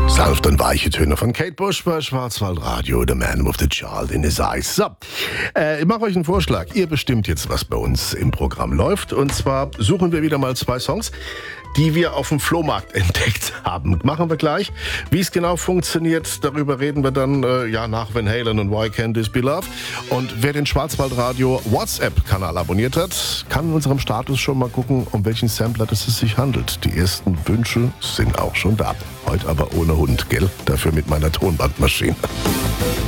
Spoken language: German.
Sanft und weiche Töne von Kate Bush bei Schwarzwaldradio, The Man with the Child in His Eyes. So, ich mache euch einen Vorschlag. Ihr bestimmt jetzt, was bei uns im Programm läuft. Und zwar suchen wir wieder mal 2 Songs, die wir auf dem Flohmarkt entdeckt haben. Machen wir gleich. Wie es genau funktioniert, darüber reden wir dann nach Van Halen und Why Can't This Be Love. Und wer den Schwarzwaldradio WhatsApp-Kanal abonniert hat, kann in unserem Status schon mal gucken, um welchen Sampler es sich handelt. Die ersten Wünsche sind auch schon da. Heute aber ohne Hund, gell? Dafür mit meiner Tonbandmaschine.